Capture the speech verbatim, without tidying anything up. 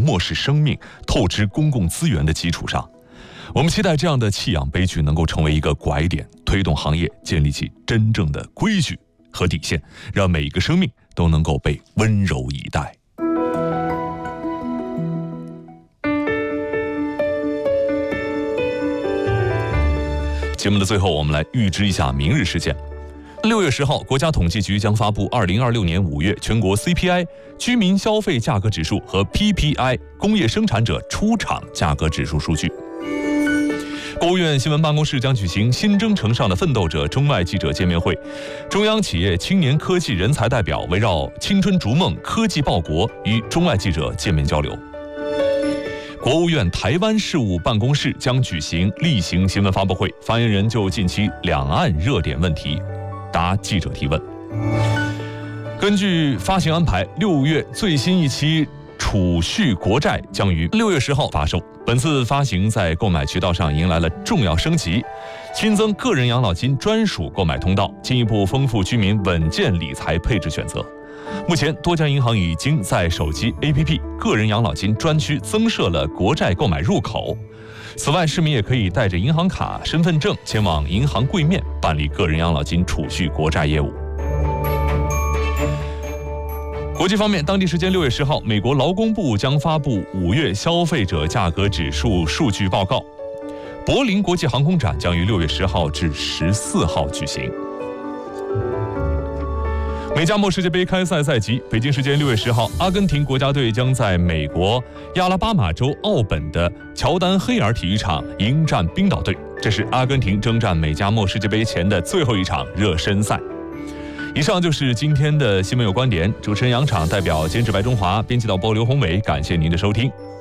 漠视生命、透支公共资源的基础上。我们期待这样的弃养悲剧能够成为一个拐点，推动行业建立起真正的规矩和底线，让每一个生命都能够被温柔以待。节目的最后，我们来预知一下明日事件。六月十号，国家统计局将发布二零二六年五月全国 C P I 居民消费价格指数和 P P I 工业生产者出厂价格指数数据。国务院新闻办公室将举行新征程上的奋斗者中外记者见面会，中央企业青年科技人才代表围绕青春逐梦、科技报国与中外记者见面交流。国务院台湾事务办公室将举行例行新闻发布会，发言人就近期两岸热点问题答记者提问。根据发行安排，六月最新一期储蓄国债将于六月十号发售。本次发行在购买渠道上迎来了重要升级，新增个人养老金专属购买通道，进一步丰富居民稳健理财配置选择。目前，多家银行已经在手机 A P P 个人养老金专区增设了国债购买入口。此外，市民也可以带着银行卡、身份证前往银行柜面办理个人养老金储蓄国债业务。国际方面，当地时间六月十号，美国劳工部将发布五月消费者价格指数数据报告。柏林国际航空展将于六月十号至十四号举行。美加墨世界杯开赛在即，北京时间六月十号，阿根廷国家队将在美国亚拉巴马州奥本的乔丹黑尔体育场迎战冰岛队，这是阿根廷征战美加墨世界杯前的最后一场热身赛。以上就是今天的新闻有观点，主持人杨昶代表监制白中华，编辑导播刘宏伟，感谢您的收听。